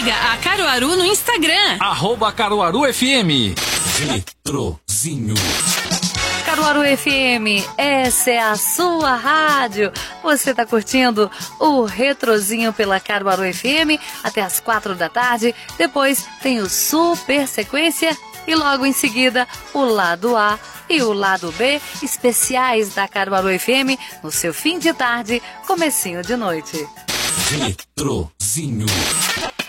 Siga a Caruaru no Instagram. @CaruaruFM. Retrozinho. Caruaru FM, essa é a sua rádio. Você tá curtindo o Retrozinho pela Caruaru FM até as 4 da tarde. Depois tem o Super Sequência e logo em seguida o lado A e o lado B, especiais da Caruaru FM no seu fim de tarde, comecinho de noite. Retrozinho.